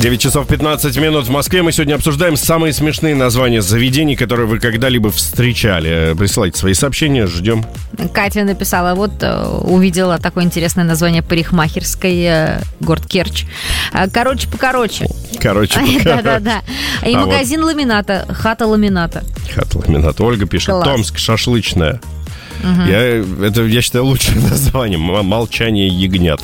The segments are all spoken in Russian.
9 часов 15 минут в Москве. Мы сегодня обсуждаем самые смешные названия заведений, которые вы когда-либо встречали. Присылайте свои сообщения, ждем. Катя написала, увидела такое интересное название парикмахерской, город Керчь. Короче, покороче. Да. И магазин ламината, хата ламината. Хата ламината. Ольга пишет, класс. Томск, шашлычная. Я считаю, лучшее название. Молчание ягнят.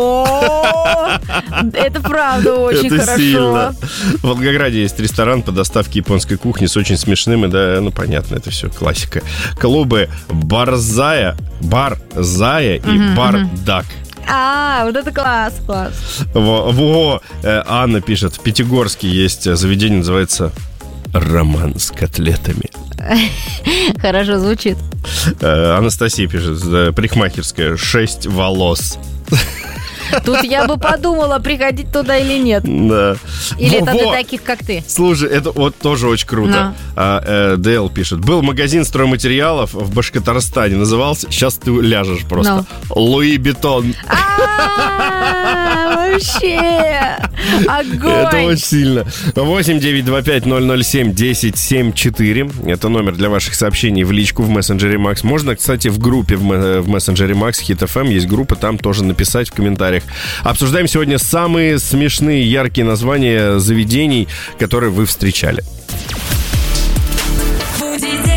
Это правда очень хорошо. Сильно. В Волгограде есть ресторан по доставке японской кухни с очень смешным, и понятно, это все классика. Клубы бар Зая и бар Дак. Вот это класс. Анна пишет, в Пятигорске есть заведение, называется «Роман с котлетами». Хорошо звучит. Анастасия пишет, парикмахерская, 6 волос. Тут я бы подумала, приходить туда или нет. Да. Или это для таких, как ты. Слушай, это тоже очень круто. Дейл пишет, был магазин стройматериалов в Башкортостане, назывался, сейчас ты ляжешь просто, Луи Бетон. Вообще огонь. Это очень сильно. 8-925-007-1074. Это номер для ваших сообщений в личку в мессенджере Макс. Можно, кстати, в группе в мессенджере Макс Hit FM есть группа, там тоже написать в комментариях. Обсуждаем сегодня самые смешные, яркие названия заведений, которые вы встречали.